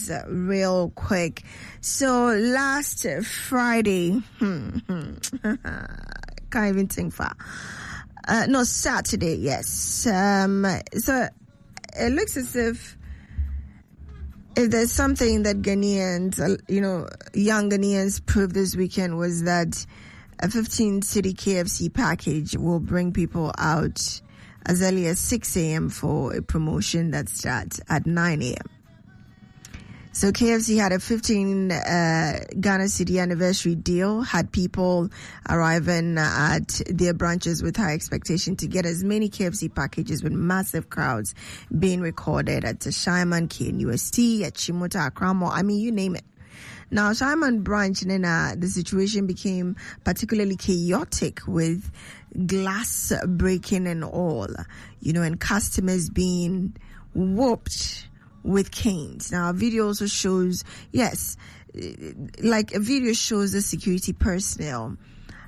this real quick. So last Friday, can't even think far. No, Saturday, yes. So it looks as if there's something that Ghanaians, young Ghanaians proved this weekend was that a 15-city KFC package will bring people out as early as 6 a.m. for a promotion that starts at 9 a.m. So KFC had a 15 Ghana Citi anniversary deal, had people arriving at their branches with high expectation to get as many KFC packages with massive crowds being recorded at the Shireman, KNUST, at Chimota, Akramo, I mean, you name it. Now, Shireman branch, the situation became particularly chaotic with glass breaking and all, and customers being whooped with canes. Now, a video also shows, a video shows the security personnel,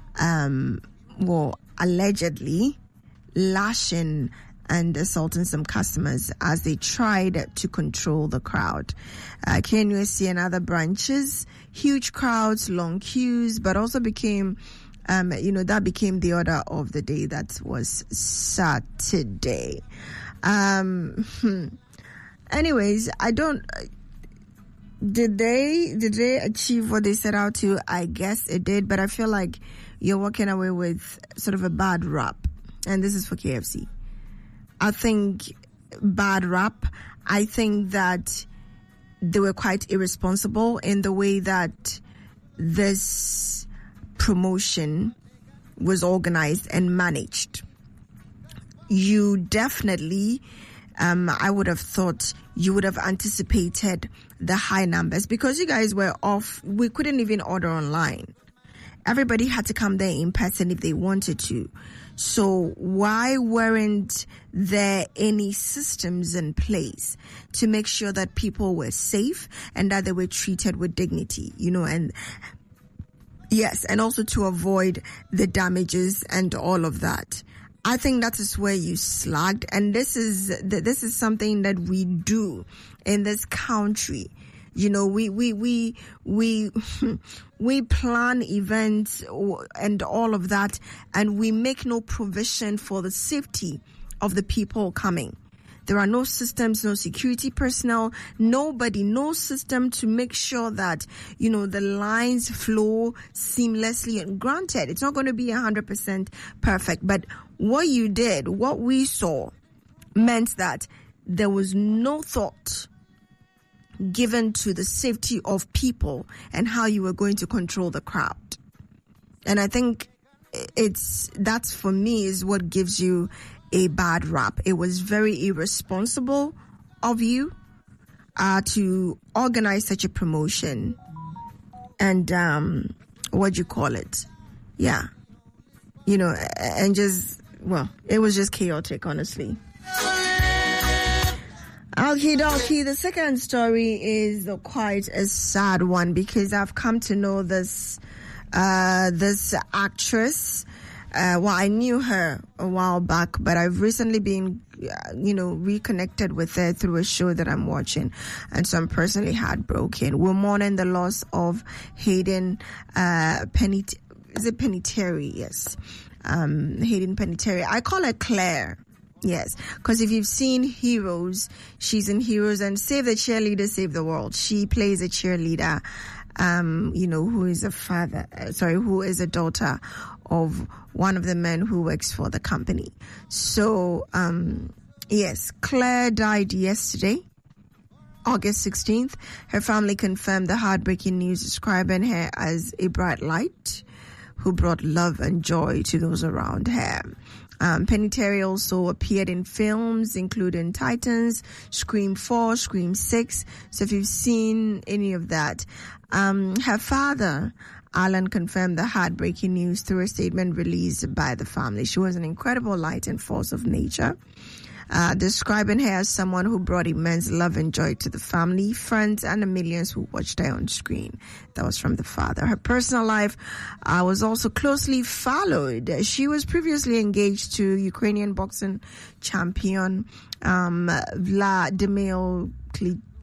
allegedly lashing and assaulting some customers as they tried to control the crowd. KNUST and other branches, huge crowds, long queues, but also became, that became the order of the day. That was Saturday. Anyways, did they achieve what they set out to? I guess it did, but I feel like you're walking away with sort of a bad rap. And this is for KFC. I think bad rap. I think that they were quite irresponsible in the way that this promotion was organized and managed. You definitely, I would have thought you would have anticipated the high numbers because you guys were off. We couldn't even order online. Everybody had to come there in person if they wanted to. So why weren't there any systems in place to make sure that people were safe and that they were treated with dignity, and yes, and also to avoid the damages and all of that? I think that is where you slagged, and this is something that we do in this country. We plan events and all of that, and we make no provision for the safety of the people coming. There are no systems, no security personnel, no system to make sure that, the lines flow seamlessly. And granted, it's not going to be 100% perfect, but what you did, what we saw, meant that there was no thought given to the safety of people and how you were going to control the crowd. And I think that's for me is what gives you a bad rap. It was very irresponsible of you to organize such a promotion and and just, it was just chaotic, honestly. Okie dokie. The second story is quite a sad one because I've come to know this actress. I knew her a while back, but I've recently been, reconnected with her through a show that I'm watching. And so I'm personally heartbroken. We're mourning the loss of Hayden, Panettiere? Yes. Hayden Panettiere. I call her Claire. Yes, because if you've seen Heroes, she's in Heroes and Save the Cheerleader, Save the World. She plays a cheerleader, who is a daughter of one of the men who works for the company. So, yes, Claire died yesterday, August 16th. Her family confirmed the heartbreaking news, describing her as a bright light who brought love and joy to those around her. Panettiere also appeared in films including Titans, Scream 4, Scream 6. So if you've seen any of that, her father, Alan, confirmed the heartbreaking news through a statement released by the family. She was an incredible light and force of nature, describing her as someone who brought immense love and joy to the family, friends, and the millions who watched her on screen. That was from the father. Her personal life was also closely followed. She was previously engaged to Ukrainian boxing champion Vladimir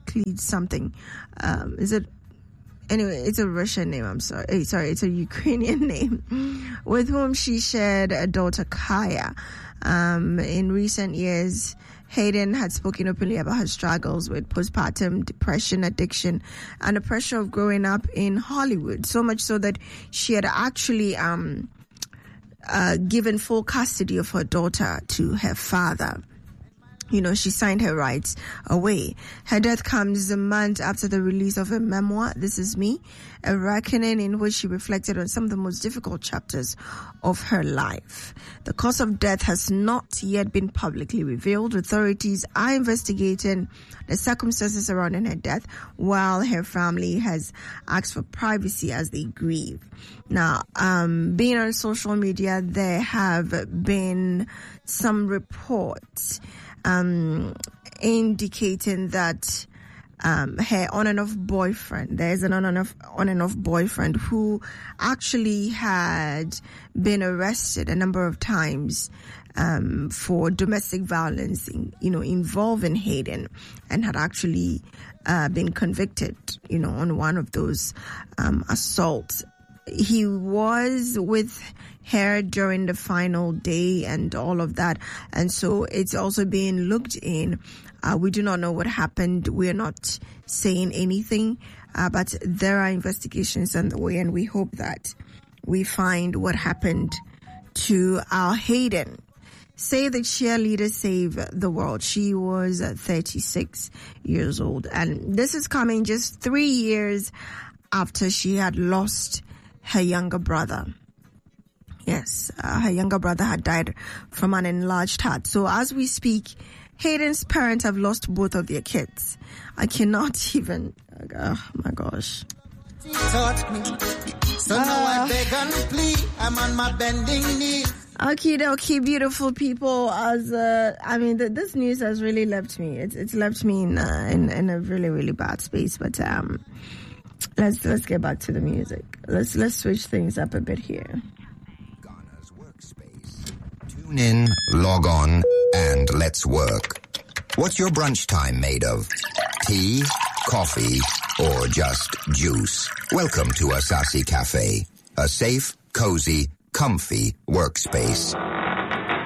Barclay something. Is it? Anyway, it's a Russian name. I'm sorry. It's a Ukrainian name, with whom she shared a daughter, Kaya. In recent years, Hayden had spoken openly about her struggles with postpartum depression, addiction, and the pressure of growing up in Hollywood. So much so that she had actually given full custody of her daughter to her father. You know, she signed her rights away. Her death comes a month after the release of her memoir, This Is Me, a reckoning in which she reflected on some of the most difficult chapters of her life. The cause of death has not yet been publicly revealed. Authorities are investigating the circumstances surrounding her death, while her family has asked for privacy as they grieve. Now, being on social media, there have been some reports indicating that her on and off boyfriend, there's an on and off boyfriend who actually had been arrested a number of times for domestic violence, involving Hayden, and had actually been convicted, on one of those assaults. He was with her during the final day and all of that. And so it's also being looked in. We do not know what happened. We're not saying anything, but there are investigations underway, and we hope that we find what happened to our Hayden. Save the Cheerleader, Save the World. She was 36 years old. And this is coming just 3 years after she had lost her younger brother. Yes, her younger brother had died from an enlarged heart. So as we speak, Hayden's parents have lost both of their kids. I cannot even, oh my gosh. So now I beg and plead, I'm on my bending knee. Okay, beautiful people. This news has really left me. It's left me in a really, really bad space. But let's get back to the music. Let's switch things up a bit here. Ghana's Workspace. Tune in, log on, and let's work. What's your brunch time made of? Tea, coffee, or just juice? Welcome to Asasi Cafe, a safe, cozy, comfy workspace.